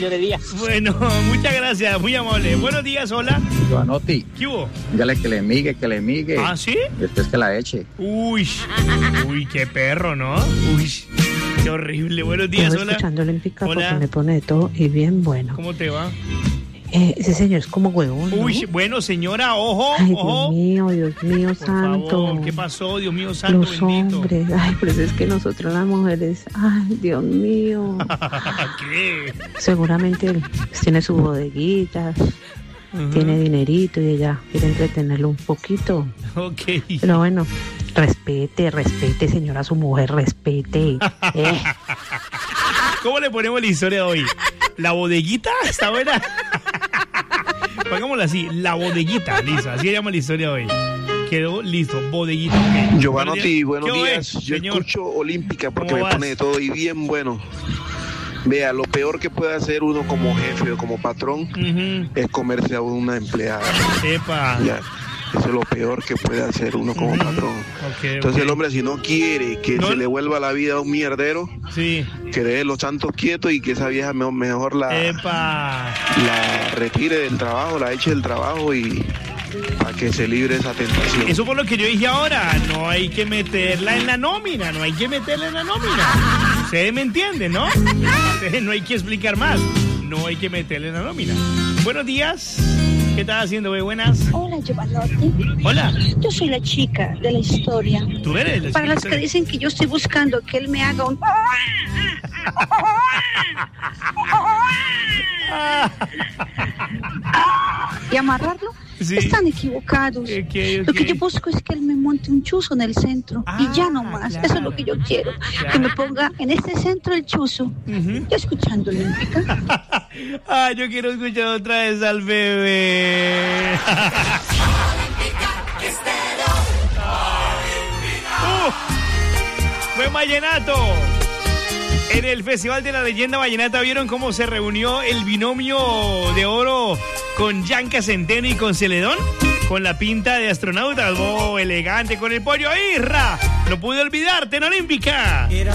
Bueno, muchas gracias, muy amable. Buenos días, hola. Giovanotti, ¿Qué hubo? dígale que le migue. ¿Ah, sí? Después que la eche. Uy, qué perro, ¿no? Uy, qué horrible. Buenos días, hola. Escuchando Olímpica Hola. porque me pone de todo y bien bueno. ¿Cómo te va? Ese señor es como huevón, ¿no? Uy, bueno, señora, ojo, Ay, ojo. Dios mío, Por santo. favor, ¿qué pasó? Dios mío, santo, Los bendito. hombres, ay, pues es que nosotros las mujeres, ay, Dios mío. ¿Qué? Seguramente él tiene sus bodeguitas, tiene dinerito y ella quiere entretenerlo un poquito. Ok. Pero bueno, respete, señora, a su mujer, respete. ¿Cómo le ponemos la historia de hoy? ¿La bodeguita? ¿Está buena? Pongámosla así, la bodeguita, listo. Así se llama la historia de hoy. Quedó listo, bodeguita. Okay. Giovanotti, buenos ¿Qué días. ves, Yo señor? escucho Olímpica porque ¿Cómo me vas? pone de todo y bien bueno. Vea, lo peor que puede hacer uno como jefe o como patrón es comerse a una empleada. Epa. Ya, eso es lo peor que puede hacer uno como patrón. Okay, Entonces ok. el hombre, si no quiere que No. se le vuelva la vida a un mierdero, Sí. que deje los santos quietos y que esa vieja mejor la retire del trabajo, la eche del trabajo y para que se libre esa tentación. Eso fue lo que yo dije ahora. No hay que meterla en la nómina. Ustedes me entienden, ¿no? No hay que explicar más. No hay que meterla en la nómina. Buenos días. ¿Qué estás haciendo, güey? Buenas. Hola, Giovanotti. Hola. Yo soy la chica de la historia. ¿Tú eres la Para chica las que historia? dicen que yo estoy buscando que él me haga un... y amarrarlo, Sí. están equivocados. Ok. Lo que yo busco es que él me monte un chuzo en el centro y ya no más. claro. Eso es lo que yo quiero. Que me ponga en este centro el chuzo. Yo escuchando Olímpica. Yo quiero escuchar otra vez al bebé. Buen vallenato. En el Festival de la Leyenda Vallenata, ¿vieron cómo se reunió el binomio de oro con Yanka Centeno y con Celedón? Con la pinta de astronauta, elegante, con el pollo Irra. No pude olvidarte en Olímpica.